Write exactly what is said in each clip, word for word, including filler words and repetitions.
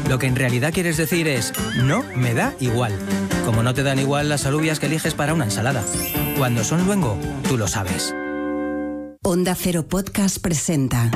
Lo que en realidad quieres decir es, no me da igual. Como no te dan igual las alubias que eliges para una ensalada. Cuando son luengo, tú lo sabes. Onda Cero Podcast presenta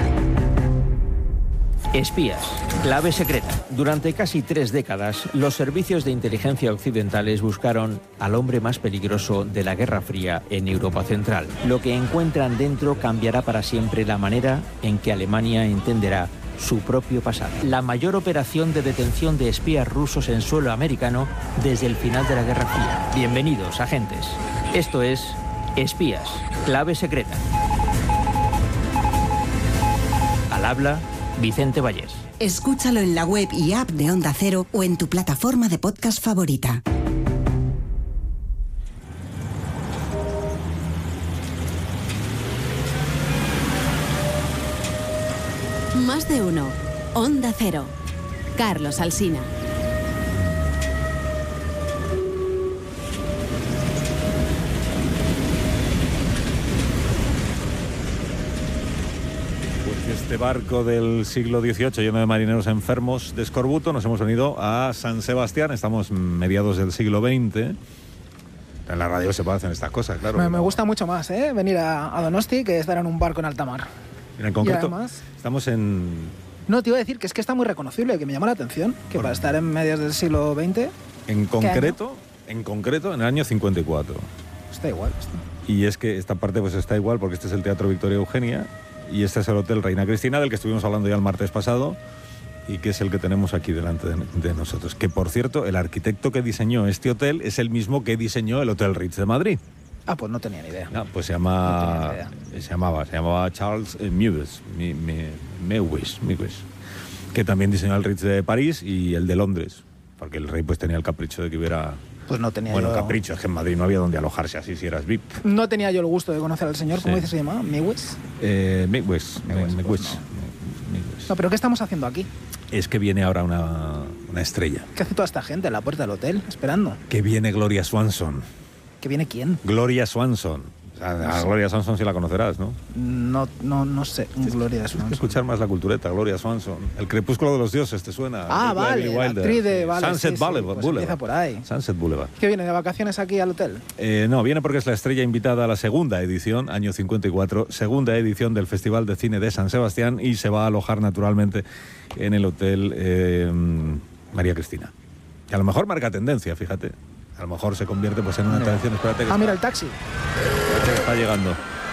Espías, clave secreta. Durante casi tres décadas, los servicios de inteligencia occidentales buscaron al hombre más peligroso de la Guerra Fría en Europa Central. Lo que encuentran dentro cambiará para siempre la manera en que Alemania entenderá su propio pasado. La mayor operación de detención de espías rusos en suelo americano desde el final de la Guerra Fría. Bienvenidos, agentes. Esto es Espías, clave secreta. Al habla Vicente Vallés. Escúchalo en la web y app de Onda Cero o en tu plataforma de podcast favorita. Más de uno. Onda Cero. Carlos Alsina. Este barco del siglo dieciocho lleno de marineros enfermos de escorbuto, nos hemos venido a San Sebastián. Estamos mediados del siglo veinte. En la radio se pueden hacer estas cosas, claro. Me, me gusta mucho más, ¿eh? Venir a, a Donosti que estar en un barco en alta mar. En concreto, además, estamos en... No, te iba a decir que es que está muy reconocible, que me llama la atención, que bueno, para estar en mediados del siglo veinte... En concreto, en concreto, en el año cincuenta y cuatro. Está igual. Está. Y es que esta parte pues está igual porque este es el Teatro Victoria Eugenia y este es el Hotel Reina Cristina, del que estuvimos hablando ya el martes pasado y que es el que tenemos aquí delante de, de nosotros. Que, por cierto, el arquitecto que diseñó este hotel es el mismo que diseñó el Hotel Ritz de Madrid. Ah, pues no tenía ni idea. No, pues se llama, no se llamaba, se llamaba Charles eh, Mewes, mi, mi, Mewes, Mewes, que también diseñó el Ritz de París y el de Londres, porque el rey pues tenía el capricho de que hubiera... Pues no tenía bueno, yo... capricho, es que en Madrid no había donde alojarse así si eras V I P. No tenía yo el gusto de conocer al señor, ¿cómo Sí. dice se llama? ¿Mewes? Eh, Mewes, Mewes, Mewes, pues Mewes. No, pero ¿qué estamos haciendo aquí? Es que viene ahora una, una estrella. ¿Qué hace toda esta gente en la puerta del hotel, esperando? Que viene Gloria Swanson. ¿Que viene quién? Gloria Swanson. O sea, a Gloria Swanson sí la conocerás, ¿no? No, no, no sé. Gloria de Tienes que Swanson. escuchar más la cultureta, Gloria Swanson. El crepúsculo de los dioses, ¿te suena? Ah, De vale, Billy la Wilder. actriz de... Vale, Sunset sí, sí, Boulevard. pues empieza por ahí. Sunset Boulevard. ¿Qué viene de vacaciones aquí al hotel? Eh, no, viene porque es la estrella invitada a la segunda edición, año cincuenta y cuatro, segunda edición del Festival de Cine de San Sebastián y se va a alojar naturalmente en el Hotel eh, María Cristina. Que a lo mejor marca tendencia, fíjate. A lo mejor se convierte pues en una No. tendencia. Espérate que Ah, está, mira el taxi. espérate que está llegando.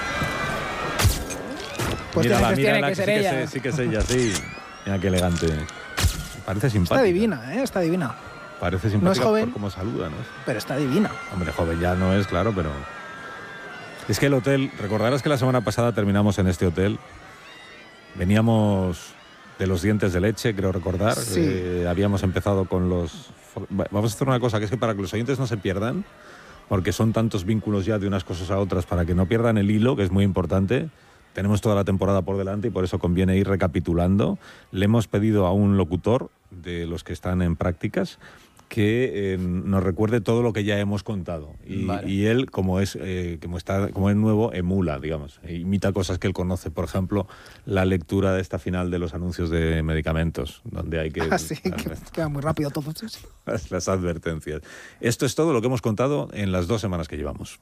Pues Mírala, tiene que, tiene mírala, que ser sí ella. Que es, sí que es ella, sí. Mira qué elegante. Parece simpática. Está divina, ¿eh? Está divina. Parece simpática No es joven. por cómo saluda, ¿no? Pero está divina. Hombre, joven ya no es, claro, pero... Es que el hotel... Recordarás que la semana pasada terminamos en este hotel. Veníamos de los dientes de leche, creo recordar. Sí. Eh, habíamos empezado con los... Vamos a hacer una cosa, que es que para que los oyentes no se pierdan, porque son tantos vínculos ya de unas cosas a otras, para que no pierdan el hilo, que es muy importante. Tenemos toda la temporada por delante y por eso conviene ir recapitulando. Le hemos pedido a un locutor de los que están en prácticas que eh, nos recuerde todo lo que ya hemos contado. Y, Vale. y él, como es, eh, como, está, como es nuevo, emula, digamos. E imita cosas que él conoce. Por ejemplo, la lectura de esta final de los anuncios de medicamentos, donde hay que... Ah, sí, que queda muy rápido todo eso. las, las advertencias. Esto es todo lo que hemos contado en las dos semanas que llevamos.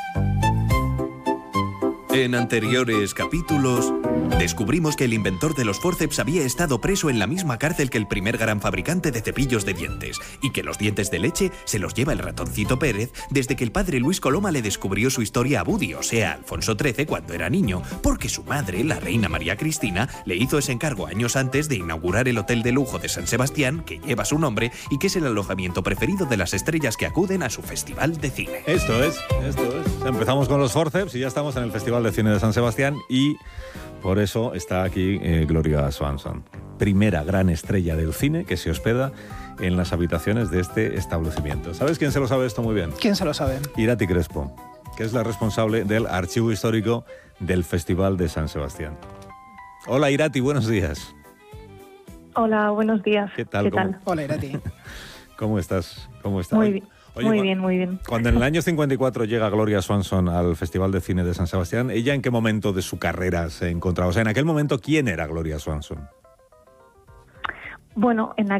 En anteriores capítulos, descubrimos que el inventor de los forceps había estado preso en la misma cárcel que el primer gran fabricante de cepillos de dientes y que los dientes de leche se los lleva el ratoncito Pérez desde que el padre Luis Coloma le descubrió su historia a Budi, o sea, Alfonso trece, cuando era niño, porque su madre, la reina María Cristina, le hizo ese encargo años antes de inaugurar el hotel de lujo de San Sebastián, que lleva su nombre y que es el alojamiento preferido de las estrellas que acuden a su festival de cine. Esto es, esto es. Empezamos con los forceps y ya estamos en el Festival de Cine de San Sebastián y por eso está aquí eh, Gloria Swanson, primera gran estrella del cine que se hospeda en las habitaciones de este establecimiento. ¿Sabes quién se lo sabe esto muy bien? ¿Quién se lo sabe? Irati Crespo, que es la responsable del archivo histórico del Festival de San Sebastián. Hola Irati, buenos días. Hola, buenos días. ¿Qué tal? ¿Qué ¿Cómo, tal? Hola, Irati. ¿Cómo estás? ¿Cómo estás? Muy bien, Oye, muy cu- bien, muy bien. Cuando en el año cincuenta y cuatro llega Gloria Swanson al Festival de Cine de San Sebastián, ¿ella en qué momento de su carrera se encontraba? O sea, en aquel momento, ¿quién era Gloria Swanson? Bueno, en